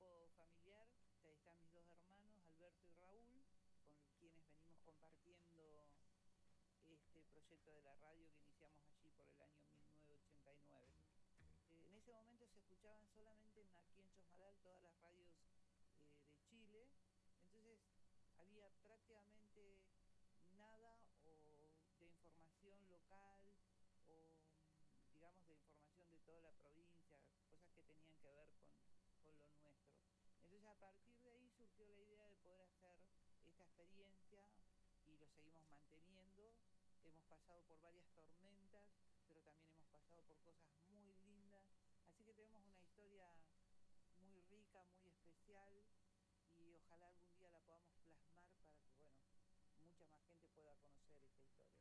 grupo familiar, están mis dos hermanos, Alberto y Raúl, con quienes venimos compartiendo este proyecto de la radio que iniciamos allí por el año 1989. En ese momento se escuchaban solamente aquí en Chosmalal todas las radios de Chile, entonces había prácticamente nada de información local o digamos de información de toda la provincia, cosas que tenían que ver con lo nuestro. Entonces a partir de ahí surgió la idea de poder hacer esta experiencia y lo seguimos manteniendo. Hemos pasado por varias tormentas, pero también hemos pasado por cosas muy lindas. Así que tenemos una historia muy rica, muy especial y ojalá algún día la podamos plasmar para que, bueno, mucha más gente pueda conocer esta historia.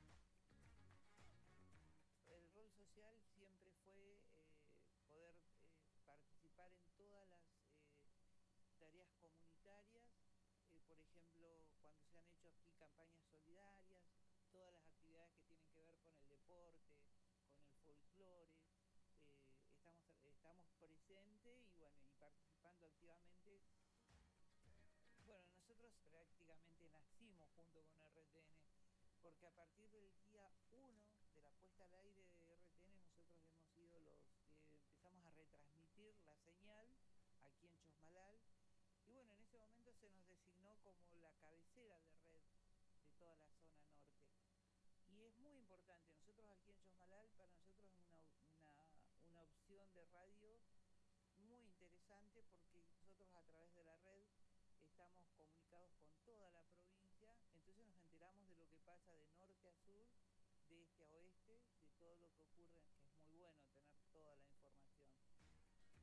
El rol social siempre fue poder participar en todas las tareas comunitarias, por ejemplo, cuando se han hecho aquí campañas solidarias, todas las actividades que tienen que ver con el deporte, con el folclore, estamos presentes y bueno, y participando activamente. Bueno, nosotros prácticamente nacimos junto con RTN, porque a partir del día 1 de la puesta al aire de RTN, nosotros hemos sido los que empezamos a retransmitir la señal aquí en Chosmalal. Y bueno, en ese momento se nos designó como la cabecera de red de toda la zona norte. Y es muy importante, nosotros aquí en Chosmalal, para nosotros es una opción de radio muy interesante porque nosotros a través de la red estamos comunicados con toda la provincia, entonces nos enteramos de lo que pasa de norte a sur, de este a oeste.